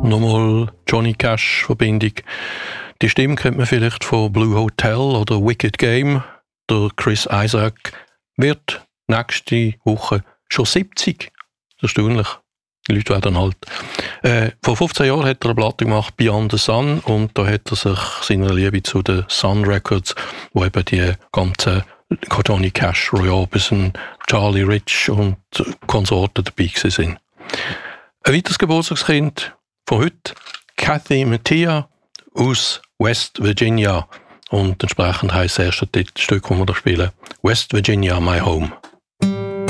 Nochmal Johnny Cash-Verbindung. Die Stimme kennt man vielleicht von Blue Hotel oder Wicked Game. Der Chris Isaak wird nächste Woche schon 70. Erstaunlich. Die Leute werden alt. Vor 15 Jahren hat er eine Platte gemacht, Beyond the Sun, und da hat er sich seiner Liebe zu den Sun Records, wo eben die ganzen Johnny Cash, Roy Orbison, Charlie Rich und Konsorten dabei sind. Ein weiteres Geburtstagskind von heute, Kathy Mattea aus West Virginia. Und entsprechend heisst das erste Stück, das wir da spielen, West Virginia, My Home.